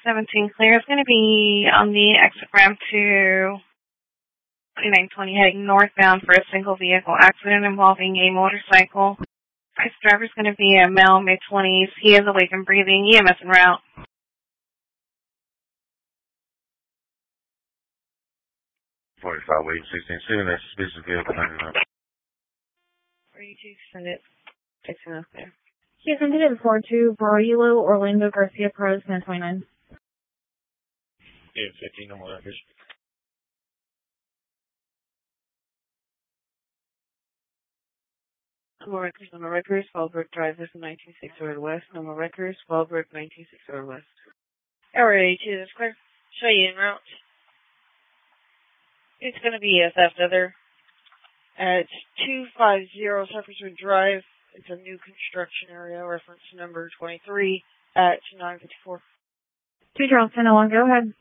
17 clear. It's going to be on the exit ramp to 2920 heading northbound for a single vehicle accident involving a motorcycle. This driver's going to be a male, mid-20s. He is awake and breathing. EMS en route. 45 wait 16 that's suspicious vehicle 99. 42, send it. 16 is clear. He is ended at 42, Barilo, Orlando Garcia Perez, 1029. Yeah, 15 on my records. Normal records, normal records, Fallbrook Drive, this is 196 West. Normal records, Fallbrook, 196 West. Error 82 is clear. Show you en route. It's going to be a theft other at 250 Sufferswood Drive. It's a new construction area, reference number 23 at 954. 2 Charles 1001, go ahead.